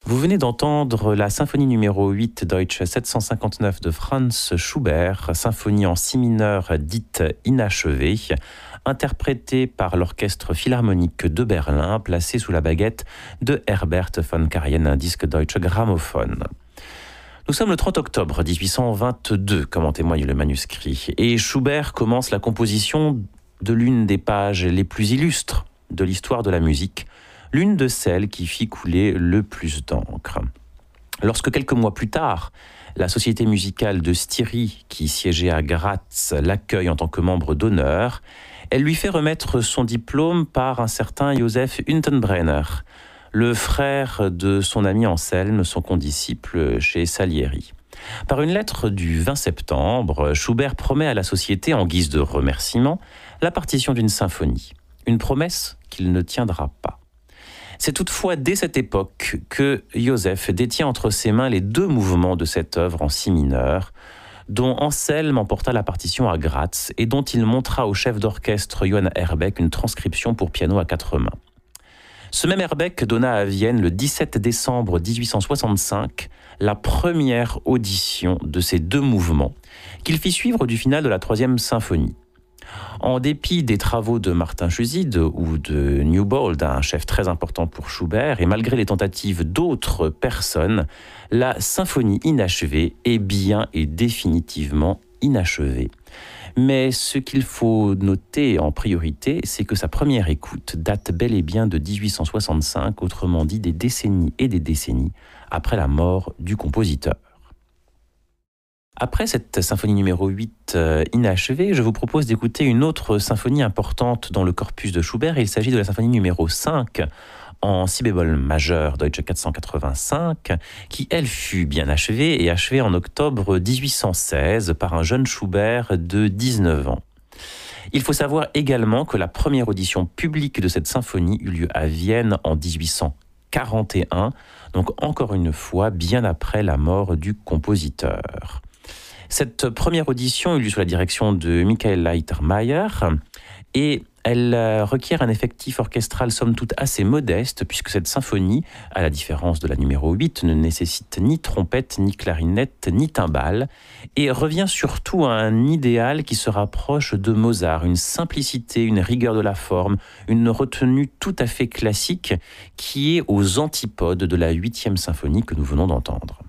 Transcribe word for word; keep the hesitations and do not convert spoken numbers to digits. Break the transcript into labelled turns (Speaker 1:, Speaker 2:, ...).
Speaker 1: Vous venez d'entendre la symphonie numéro huit Deutsche sept cent cinquante-neuf de Franz Schubert, symphonie en si mineur dite inachevée, interprétée par l'Orchestre Philharmonique de Berlin, placé sous la baguette de Herbert von Karajan, un disque Deutsche Grammophon. Nous sommes le trente octobre dix-huit cent vingt-deux, comme en témoigne le manuscrit, et Schubert commence la composition de l'une des pages les plus illustres de l'histoire de la musique, l'une de celles qui fit couler le plus d'encre. Lorsque quelques mois plus tard, la société musicale de Styrie, qui siégeait à Graz, l'accueille en tant que membre d'honneur, elle lui fait remettre son diplôme par un certain Joseph Hüntenbrenner, le frère de son ami Anselme, son condisciple chez Salieri. Par une lettre du vingt septembre, Schubert promet à la société, en guise de remerciement, la partition d'une symphonie. Une promesse qu'il ne tiendra pas. C'est toutefois dès cette époque que Joseph détient entre ses mains les deux mouvements de cette œuvre en si mineur, dont Anselme emporta la partition à Graz et dont il montra au chef d'orchestre Johann Herbeck une transcription pour piano à quatre mains. Ce même Herbeck donna à Vienne le dix-sept décembre dix-huit cent soixante-cinq la première audition de ces deux mouvements, qu'il fit suivre du final de la troisième symphonie. En dépit des travaux de Martin Schuside ou de Newbold, un chef très important pour Schubert, et malgré les tentatives d'autres personnes, la symphonie inachevée est bien et définitivement inachevée. Mais ce qu'il faut noter en priorité, c'est que sa première écoute date bel et bien de dix-huit cent soixante-cinq, autrement dit des décennies et des décennies après la mort du compositeur. Après cette symphonie numéro huit euh, inachevée, je vous propose d'écouter une autre symphonie importante dans le corpus de Schubert. Il s'agit de la symphonie numéro cinq en si bémol majeur, Deutsche quatre cent quatre-vingt-cinq, qui, elle, fut bien achevée et achevée en octobre dix-huit cent seize par un jeune Schubert de dix-neuf ans. Il faut savoir également que la première audition publique de cette symphonie eut lieu à Vienne en dix-huit cent quarante et un, donc encore une fois bien après la mort du compositeur. Cette première audition eut lieu sous la direction de Michael Leitermeier et elle requiert un effectif orchestral somme toute assez modeste puisque cette symphonie, à la différence de la numéro huit, ne nécessite ni trompette, ni clarinette, ni timbale et revient surtout à un idéal qui se rapproche de Mozart, une simplicité, une rigueur de la forme, une retenue tout à fait classique qui est aux antipodes de la huitième symphonie que nous venons d'entendre.